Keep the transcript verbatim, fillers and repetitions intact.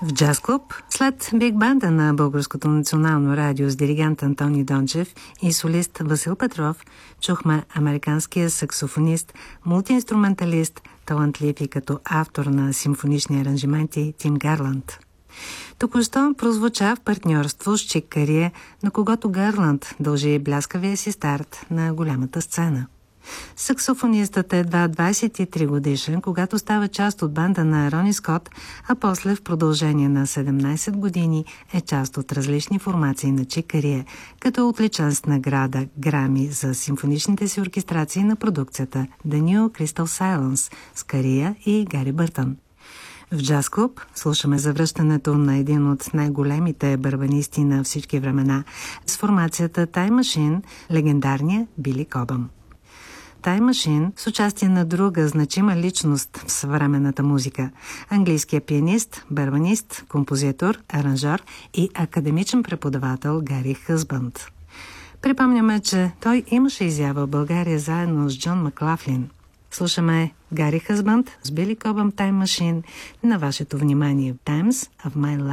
В джаз клуб, след биг банда на Българското национално радио с диригент Антони Дончев и солист Васил Петров, чухме американския саксофонист, мултиинструменталист, талантлив и като автор на симфонични аранжименти Тим Гарланд. Току-що прозвуча в партньорство с Чик Карие, на когото Гарланд дължи бляскавия си старт на голямата сцена. Саксофонистът е едва двадесет и три годишен, когато става част от банда на Рони Скот, а после в продължение на седемнадесет години е част от различни формации на Чик Карие, като е отличен с награда Грами за симфоничните си оркестрации на продукцията The New Crystal Silence с Карие и Гари Бъртън. В джаз клуб слушаме завръщането на един от най-големите барабанисти на всички времена с формацията Time Machine, легендарния Били Кобъм. Time Machine с участие на друга значима личност в съвременната музика – английския пианист, барабанист, композитор, аранжор и академичен преподавател Гари Хъсбанд. Припомняме, че той имаше изява в България заедно с Джон Маклафлин. Слушаме Гари Хъсбанд с Били Кобъм Time Machine на вашето внимание в Times of My Life.